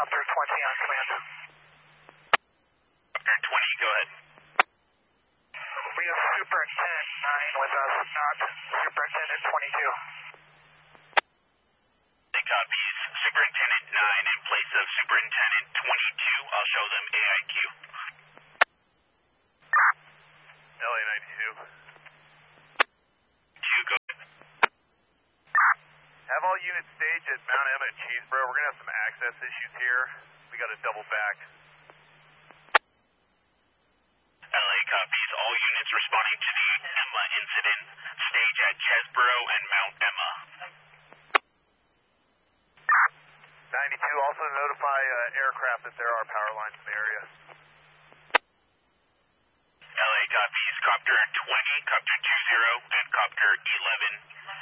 Copter 20 on command. Copter 20, go ahead. We have Superintendent 9 with us, not Superintendent 22. Copies. Superintendent 9 in place of Superintendent 22. I'll show them AIQ. LA 92. 2, go ahead. Have all units staged at Mount Emma and Cheeseboro. We're going to have some access issues here. We got to double back. LA copies. All units responding to the Emma incident. Stage at Chesboro and Mount Emma. 92, also notify aircraft that there are power lines in the area. LA copies. Copter 20, Copter 20, and Copter 11.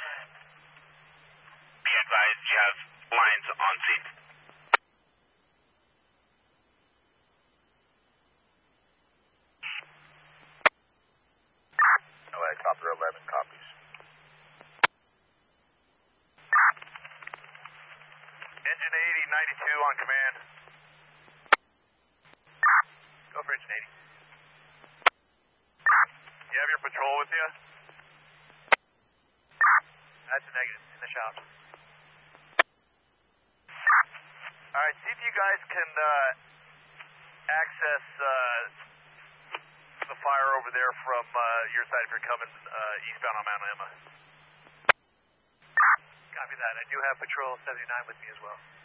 Be advised you have lines on scene. LA Copter 11 copies. Engine 80, 92 on command. Go for engine 80. You have your patrol with you? That's a negative, in the shop. Alright, see if you guys can access the fire over there from your side if you're coming eastbound on Mount Emma. Copy that. I do have Patrol 79 with me as well.